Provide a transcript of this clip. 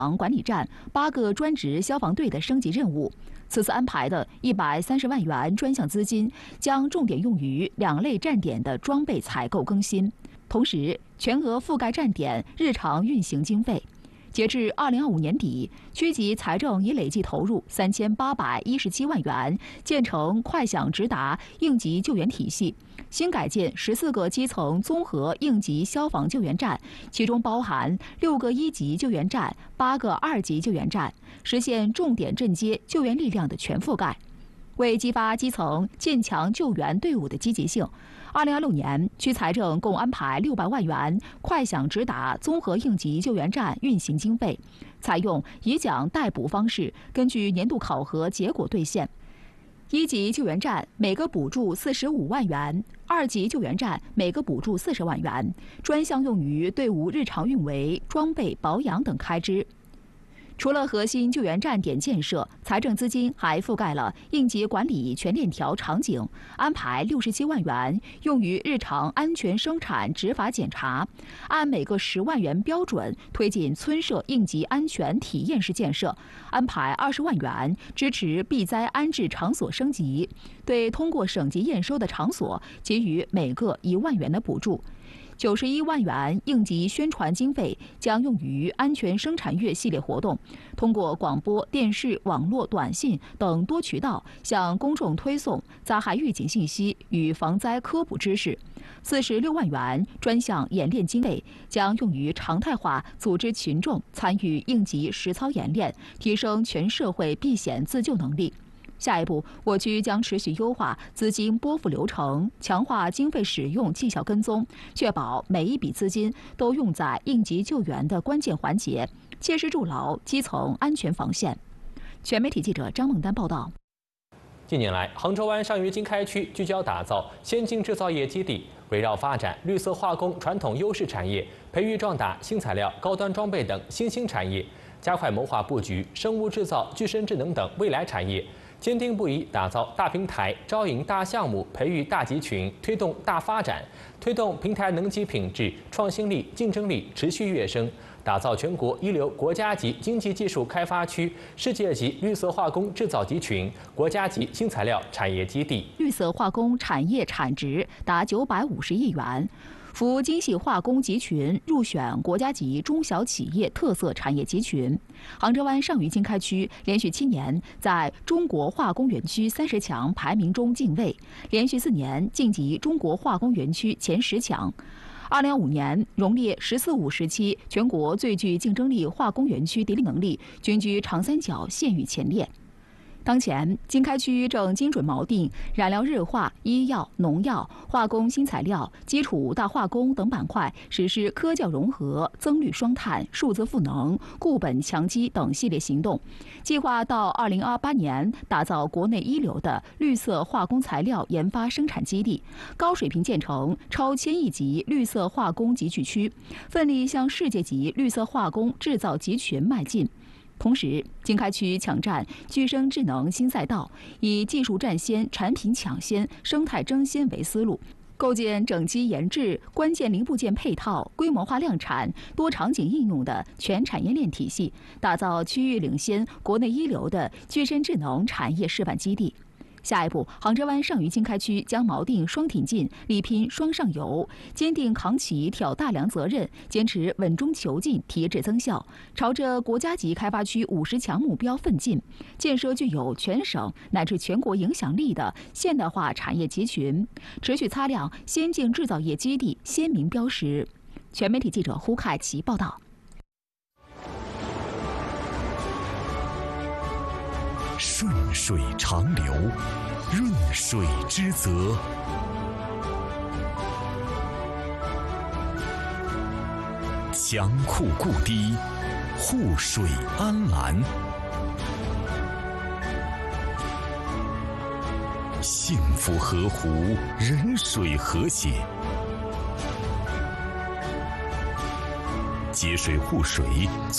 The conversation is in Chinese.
管理站8个专职消防队的升级任务。此次安排的130万元专项资金将重点用于2类站点的装备采购更新，同时全额覆盖站点日常运行经费。截至2025年底，区级财政已累计投入3817万元，建成快响直达应急救援体系，新改建14个基层综合应急消防救援站，其中包含6个1级救援站、8个2级救援站，实现重点镇街救援力量的全覆盖。为激发基层建强救援队伍的积极性，2026年区财政共安排600万元快响直达综合应急救援站运行经费，采用以奖代补方式，根据年度考核结果兑现。1级救援站每个补助45万元，2级救援站每个补助40万元，专项用于队伍日常运维、装备保养等开支。除了核心救援站点建设，财政资金还覆盖了应急管理全链条场景，安排67万元用于日常安全生产执法检查，按每个10万元标准推进村社应急安全体验式建设，安排20万元支持避灾安置场所升级，对通过省级验收的场所给予每个1万元的补助。91万元应急宣传经费将用于安全生产月系列活动，通过广播电视、网络、短信等多渠道向公众推送灾害预警信息与防灾科普知识。46万元专项演练经费将用于常态化组织群众参与应急实操演练，提升全社会避险自救能力。下一步，我区将持续优化资金拨付流程，强化经费使用绩效跟踪，确保每一笔资金都用在应急救援的关键环节，切实筑牢基层安全防线。全媒体记者张梦丹报道。 近年来，杭州湾上虞经开区聚焦打造先进制造业基地，围绕发展绿色化工传统优势产业，培育壮大新材料、高端装备等新兴产业，加快谋划布局生物制造、具身智能等未来产业。坚定不移打造大平台，招引大项目，培育大集群，推动大发展，推动平台能级品质、创新力、竞争力持续跃升，打造全国一流国家级经济技术开发区、世界级绿色化工制造集群、国家级新材料产业基地。 绿色化工产业产值达950亿元。服精细化工集群入选国家级中小企业特色产业集群。杭州湾上虞经开区连续7年在中国化工园区30强排名中进位，连续4年晋级中国化工园区前10强。2025年荣列“14-5”时期全国最具竞争力化工园区，地理能力均居长三角县域前列。当前，经开区正精准锚定燃料日化、医药、农药、化工新材料、基础大化工等板块，实施科教融合、增绿双碳、数字赋能、固本强基等系列行动，计划到2028年打造国内一流的绿色化工材料研发生产基地，高水平建成超1000亿级绿色化工集聚区，奋力向世界级绿色化工制造集群迈进。同时，经开区抢占具身智能新赛道，以技术占先、产品抢先、生态争先为思路，构建整机研制、关键零部件配套、规模化量产、多场景应用的全产业链体系，打造区域领先、国内一流的具身智能产业示范基地。下一步，杭州湾上虞经开区将锚定双挺进，力拼双上游，坚定扛起挑大梁责任，坚持稳中求进，提质增效，朝着国家级开发区50强目标奋进，建设具有全省乃至全国影响力的现代化产业集群，持续擦亮先进制造业基地鲜明标识。全媒体记者胡凯奇报道。 顺水长流，润水之泽。强库固堤，护水安澜。幸福河湖，人水和谐。节水护水。